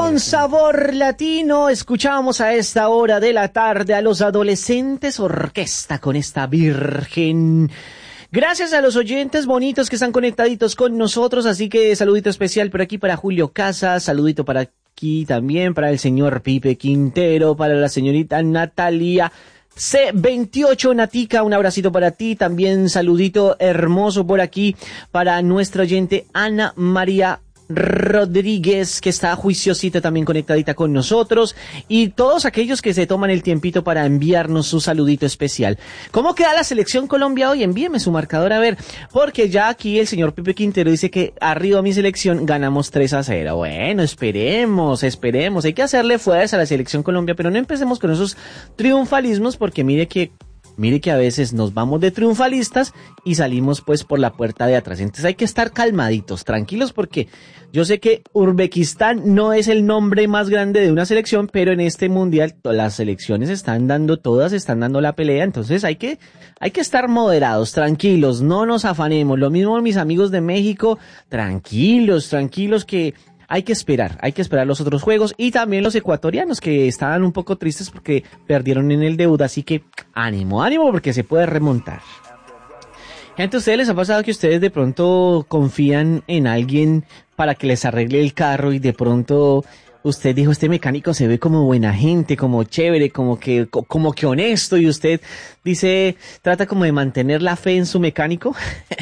Con sabor latino, escuchamos a esta hora de la tarde a los Adolescentes Orquesta con esta Virgen. Gracias a los oyentes bonitos que están conectaditos con nosotros, así que saludito especial por aquí para Julio Casas, saludito para aquí también para el señor Pipe Quintero, para la señorita Natalia C28 Natica, un abracito para ti, también saludito hermoso por aquí para nuestra oyente Ana María Rodríguez, que está juiciosita también conectadita con nosotros, y todos aquellos que se toman el tiempito para enviarnos su saludito especial. ¿Cómo queda la selección Colombia hoy? Envíeme su marcador a ver, porque ya aquí el señor Pipe Quintero dice que arriba mi selección ganamos 3-0. Bueno, esperemos, hay que hacerle fuerza a la selección Colombia, pero no empecemos con esos triunfalismos, porque mire que a veces nos vamos de triunfalistas y salimos pues por la puerta de atrás. Entonces hay que estar calmaditos, tranquilos, porque yo sé que Uzbekistán no es el nombre más grande de una selección, pero en este mundial las selecciones todas están dando la pelea. Entonces hay que estar moderados, tranquilos, no nos afanemos. Lo mismo mis amigos de México, tranquilos que hay que esperar los otros juegos, y también los ecuatorianos que estaban un poco tristes porque perdieron en el debut, así que ánimo, porque se puede remontar. Gente, ¿a ustedes les ha pasado que ustedes de pronto confían en alguien para que les arregle el carro y de pronto usted dijo, este mecánico se ve como buena gente, como chévere, como que honesto, y usted dice, trata como de mantener la fe en su mecánico?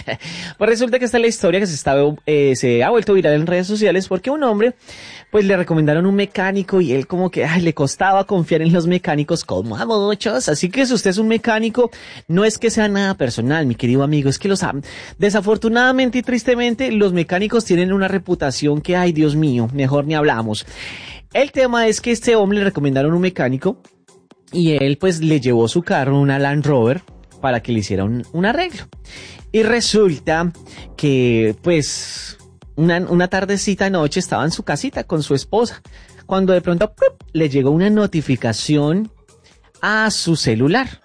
Pues resulta que esta es la historia que se ha vuelto viral en redes sociales, porque un hombre, pues le recomendaron un mecánico y él como que le costaba confiar en los mecánicos como a muchos. Así que si usted es un mecánico, no es que sea nada personal, mi querido amigo, es que desafortunadamente y tristemente los mecánicos tienen una reputación que, ay Dios mío, mejor ni hablamos. El tema es que este hombre le recomendaron un mecánico y él pues le llevó su carro, una Land Rover, para que le hiciera un arreglo. Y resulta que pues una tardecita noche estaba en su casita con su esposa, cuando de pronto le llegó una notificación a su celular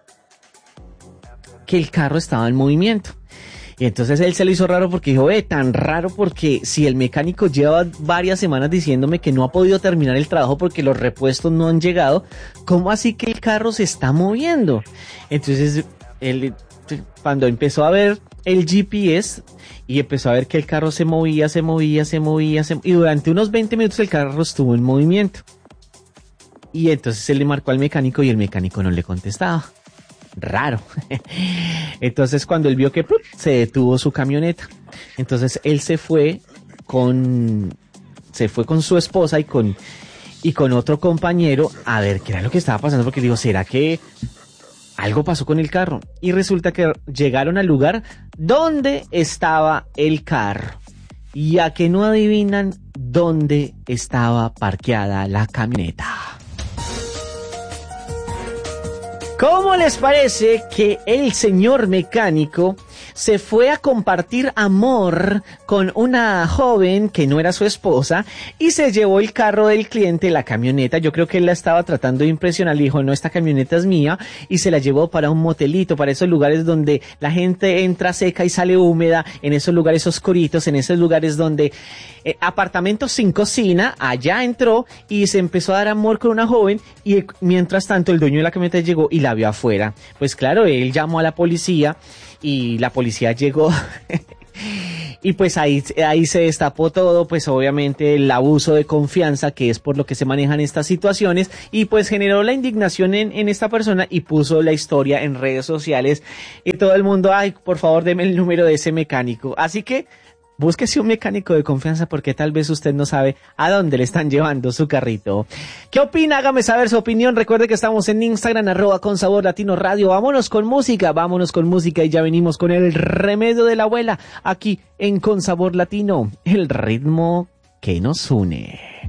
que el carro estaba en movimiento. Y entonces él se le hizo raro porque dijo, tan raro, porque si el mecánico lleva varias semanas diciéndome que no ha podido terminar el trabajo porque los repuestos no han llegado, ¿cómo así que el carro se está moviendo? Entonces él, cuando empezó a ver el GPS y empezó a ver que el carro se movía, y durante unos 20 minutos el carro estuvo en movimiento. Y entonces él le marcó al mecánico y el mecánico no le contestaba. Raro. Entonces cuando él vio que se detuvo su camioneta, entonces él se fue con su esposa y con otro compañero a ver qué era lo que estaba pasando, porque digo, ¿será que algo pasó con el carro? Y resulta que llegaron al lugar donde estaba el carro, y a que no adivinan dónde estaba parqueada la camioneta. ¿Cómo les parece que el señor mecánico se fue a compartir amor con una joven que no era su esposa y se llevó el carro del cliente, la camioneta? Yo creo que él la estaba tratando de impresionar, le dijo, no, esta camioneta es mía, y se la llevó para un motelito, para esos lugares donde la gente entra seca y sale húmeda, en esos lugares oscuritos, en esos lugares donde apartamentos sin cocina. Allá entró y se empezó a dar amor con una joven, y mientras tanto el dueño de la camioneta llegó y la vio afuera. Pues claro, él llamó a la policía y la policía llegó y pues ahí se destapó todo, pues obviamente el abuso de confianza, que es por lo que se manejan estas situaciones, y pues generó la indignación en esta persona y puso la historia en redes sociales, y todo el mundo, ay, por favor deme el número de ese mecánico. Así que búsquese un mecánico de confianza, porque tal vez usted no sabe a dónde le están llevando su carrito. ¿Qué opina? Hágame saber su opinión. Recuerde que estamos en Instagram, @consabor_latino_radio. Vámonos con música, y ya venimos con el remedio de la abuela, aquí en Con Sabor Latino, el ritmo que nos une.